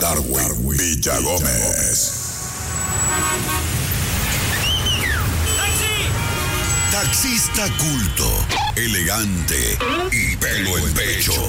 Darwin Villagómez. Taxista culto, elegante y pelo en pecho.